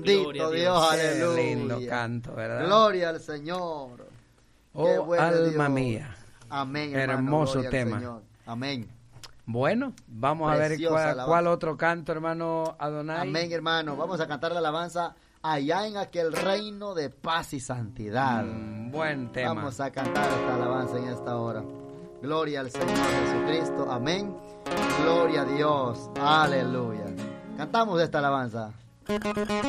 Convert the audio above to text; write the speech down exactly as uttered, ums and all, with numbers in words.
Bendito Dios, Dios, aleluya. Qué lindo canto, ¿verdad? Gloria al Señor. Oh, bueno alma Dios. Mía. Amén, hermano. Hermoso tema. Amén. Bueno, vamos Preciosa a ver cuál, cuál otro canto, hermano Adonai. Amén, hermano. Vamos a cantar la alabanza allá en aquel reino de paz y santidad. Mm, buen tema. Vamos a cantar esta alabanza en esta hora. Gloria al Señor Jesucristo. Amén. Gloria a Dios. Aleluya. Cantamos esta alabanza.